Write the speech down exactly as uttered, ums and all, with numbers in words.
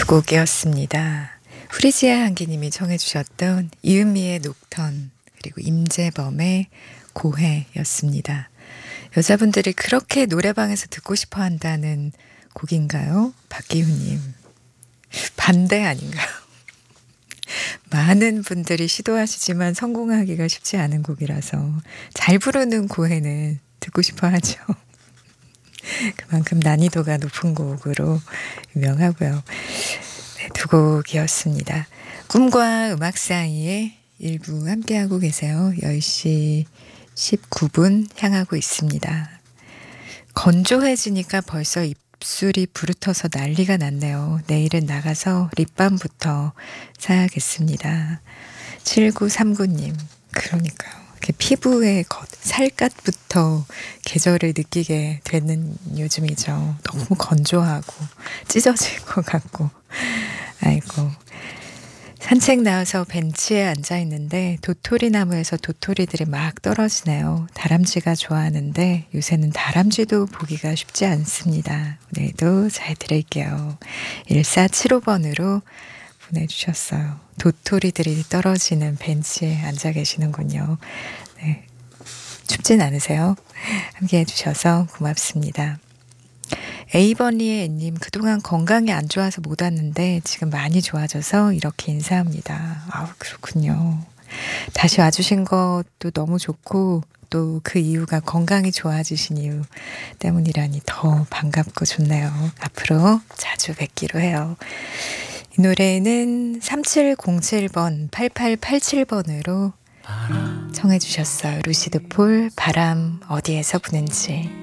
두 곡이었습니다. 프리지아 한기님이 청해 주셨던 이은미의 녹턴 그리고 임재범의 고해였습니다. 여자분들이 그렇게 노래방에서 듣고 싶어 한다는 곡인가요? 박기훈님. 반대 아닌가요? 많은 분들이 시도하시지만 성공하기가 쉽지 않은 곡이라서 잘 부르는 고해는 듣고 싶어 하죠. 그만큼 난이도가 높은 곡으로 유명하고요. 네, 두 곡이었습니다. 꿈과 음악 사이에 일부 함께하고 계세요. 열 시 십구 분 향하고 있습니다. 건조해지니까 벌써 입술이 부르터서 난리가 났네요. 내일은 나가서 립밤부터 사야겠습니다. 칠구삼구 님, 그러니까요. 피부의 겉, 살갗부터 계절을 느끼게 되는 요즘이죠. 너무 건조하고 찢어질 것 같고. 아이고. 산책 나와서 벤치에 앉아 있는데 도토리 나무에서 도토리들이 막 떨어지네요. 다람쥐가 좋아하는데 요새는 다람쥐도 보기가 쉽지 않습니다. 오늘도 잘 들을게요. 일사칠오 번으로 보내주셨어요. 도토리들이 떨어지는 벤치에 앉아 계시는군요. 네. 춥진 않으세요? 함께 해주셔서 고맙습니다. 에이버니의 님, 그동안 건강이 안 좋아서 못 왔는데 지금 많이 좋아져서 이렇게 인사합니다. 아우, 그렇군요. 다시 와주신 것도 너무 좋고 또 그 이유가 건강이 좋아지신 이유 때문이라니 더 반갑고 좋네요. 앞으로 자주 뵙기로 해요. 이 노래는 삼칠공칠 번, 팔팔팔칠 번으로 청해 주셨어요. 루시드 폴, 바람 어디에서 부는지.